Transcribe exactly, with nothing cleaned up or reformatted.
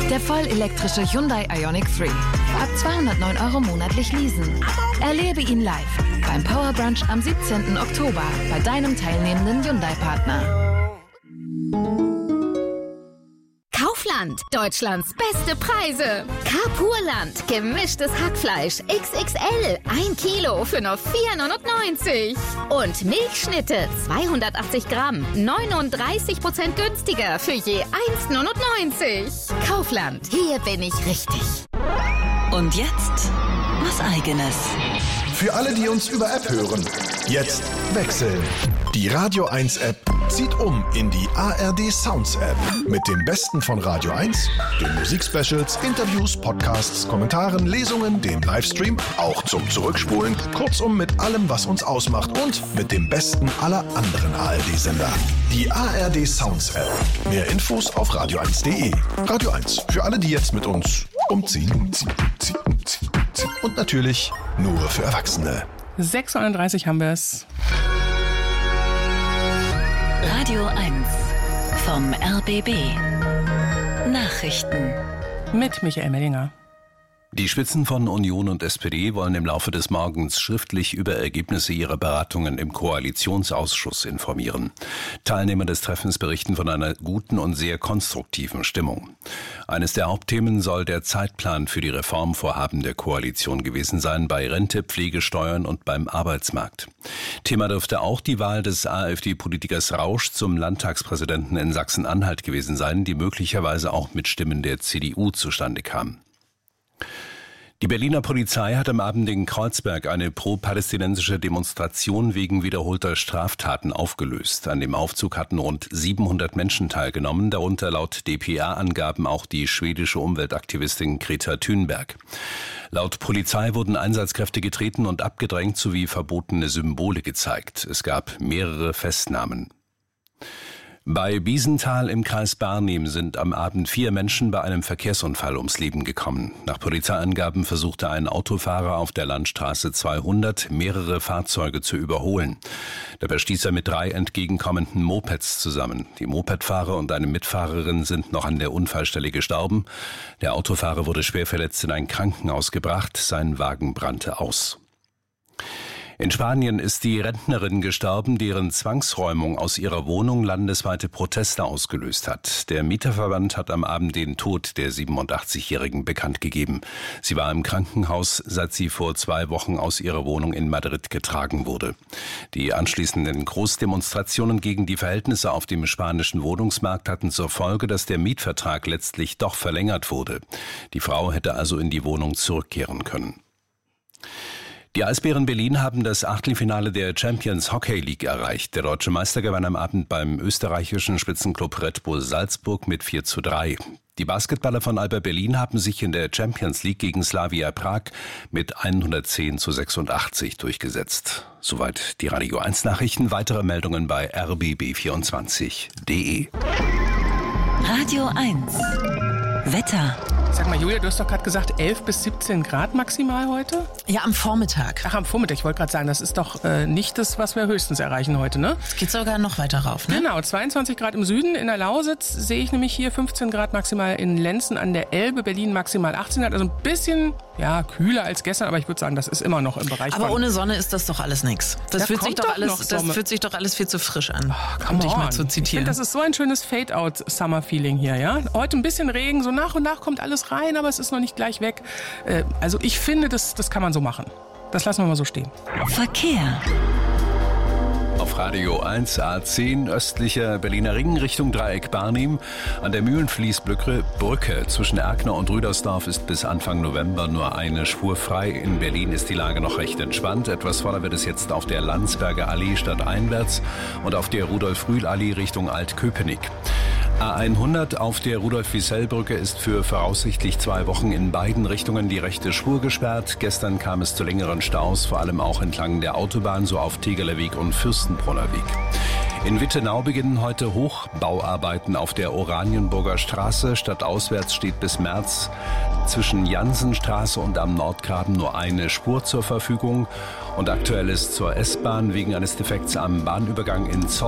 Der vollelektrische Hyundai Ioniq drei. Ab zweihundertneun Euro monatlich leasen. Erlebe ihn live beim Power Brunch am siebzehnten Oktober bei deinem teilnehmenden Hyundai-Partner. Kaufland, Deutschlands beste Preise. Carpurland, gemischtes Hackfleisch X X L, ein Kilo für nur vier neunundneunzig. Und Milchschnitte, zweihundertachtzig Gramm, neununddreißig Prozent günstiger für je eins neunundneunzig. Kaufland, hier bin ich richtig. Und jetzt was Eigenes. Für alle, die uns über App hören, jetzt wechseln. Die Radio eins App zieht um in die A R D Sounds App. Mit dem Besten von Radio eins, den Musikspecials, Interviews, Podcasts, Kommentaren, Lesungen, dem Livestream, auch zum Zurückspulen, kurzum mit allem, was uns ausmacht und mit dem Besten aller anderen A R D-Sender. Die A R D Sounds App. Mehr Infos auf radio eins punkt de. Radio eins, für alle, die jetzt mit uns umziehen, umziehen, umziehen, umziehen, umziehen. Und natürlich nur für Erwachsene. sechs Uhr einunddreißig haben wir es. Radio eins vom R B B. Nachrichten. Mit Michael Mellinger. Die Spitzen von Union und S P D wollen im Laufe des Morgens schriftlich über Ergebnisse ihrer Beratungen im Koalitionsausschuss informieren. Teilnehmer des Treffens berichten von einer guten und sehr konstruktiven Stimmung. Eines der Hauptthemen soll der Zeitplan für die Reformvorhaben der Koalition gewesen sein, bei Rente, Pflegesteuern und beim Arbeitsmarkt. Thema dürfte auch die Wahl des AfD-Politikers Rausch zum Landtagspräsidenten in Sachsen-Anhalt gewesen sein, die möglicherweise auch mit Stimmen der C D U zustande kam. Die Berliner Polizei hat am Abend in Kreuzberg eine pro-palästinensische Demonstration wegen wiederholter Straftaten aufgelöst. An dem Aufzug hatten rund siebenhundert Menschen teilgenommen, darunter laut D P R-Angaben auch die schwedische Umweltaktivistin Greta Thunberg. Laut Polizei wurden Einsatzkräfte getreten und abgedrängt sowie verbotene Symbole gezeigt. Es gab mehrere Festnahmen. Bei Biesenthal im Kreis Barnim sind am Abend vier Menschen bei einem Verkehrsunfall ums Leben gekommen. Nach Polizeiangaben versuchte ein Autofahrer auf der Landstraße zweihundert mehrere Fahrzeuge zu überholen. Dabei stieß er mit drei entgegenkommenden Mopeds zusammen. Die Mopedfahrer und eine Mitfahrerin sind noch an der Unfallstelle gestorben. Der Autofahrer wurde schwer verletzt in ein Krankenhaus gebracht. Sein Wagen brannte aus. In Spanien ist die Rentnerin gestorben, deren Zwangsräumung aus ihrer Wohnung landesweite Proteste ausgelöst hat. Der Mieterverband hat am Abend den Tod der siebenundachtzigjährigen bekannt gegeben. Sie war im Krankenhaus, seit sie vor zwei Wochen aus ihrer Wohnung in Madrid getragen wurde. Die anschließenden Großdemonstrationen gegen die Verhältnisse auf dem spanischen Wohnungsmarkt hatten zur Folge, dass der Mietvertrag letztlich doch verlängert wurde. Die Frau hätte also in die Wohnung zurückkehren können. Die Eisbären Berlin haben das Achtelfinale der Champions Hockey League erreicht. Der deutsche Meister gewann am Abend beim österreichischen Spitzenclub Red Bull Salzburg mit vier zu drei. Die Basketballer von Alba Berlin haben sich in der Champions League gegen Slavia Prag mit hundertzehn zu sechsundachtzig durchgesetzt. Soweit die Radio eins Nachrichten. Weitere Meldungen bei r b b vierundzwanzig punkt de. Radio eins. Wetter. Sag mal, Julia, du hast doch gerade gesagt, elf bis siebzehn Grad maximal heute? Ja, am Vormittag. Ach, am Vormittag. Ich wollte gerade sagen, das ist doch äh, nicht das, was wir höchstens erreichen heute, ne? Es geht sogar noch weiter rauf, ne? Genau, zweiundzwanzig Grad im Süden. In der Lausitz sehe ich nämlich hier fünfzehn Grad maximal in Lenzen an der Elbe. Berlin maximal achtzehn Grad. Also ein bisschen, ja, kühler als gestern, aber ich würde sagen, das ist immer noch im Bereich Aber von... ohne Sonne ist das doch alles nix. Das, Da fühlt sich, kommt doch doch alles, noch das Sommer. fühlt sich doch alles viel zu frisch an, Oh, um dich mal on. zu Ich finde, zitieren. das ist so ein schönes Fade-out-Summer-Feeling hier, ja? Heute ein bisschen Regen, so nach und nach kommt alles rein, aber es ist noch nicht gleich weg. Äh, also ich finde, das, das kann man so machen. Das lassen wir mal so stehen. Verkehr. Auf Radio eins A zehn östlicher Berliner Ring Richtung Dreieck Barnim. An der Mühlenfließbrücke Brücke zwischen Erkner und Rüdersdorf ist bis Anfang November nur eine Spur frei. In Berlin ist die Lage noch recht entspannt. Etwas voller wird es jetzt auf der Landsberger Allee stadteinwärts und auf der Rudolf-Rühl-Allee Richtung Altköpenick. A hundert auf der Rudolf-Wiesel-Brücke ist für voraussichtlich zwei Wochen in beiden Richtungen die rechte Spur gesperrt. Gestern kam es zu längeren Staus, vor allem auch entlang der Autobahn, so auf Tegeler Weg und Fürstenbrunner Weg. In Wittenau beginnen heute Hochbauarbeiten auf der Oranienburger Straße. Stadtauswärts steht bis März zwischen Jansenstraße und am Nordgraben nur eine Spur zur Verfügung. Und aktuell ist zur S-Bahn wegen eines Defekts am Bahnübergang in Zoll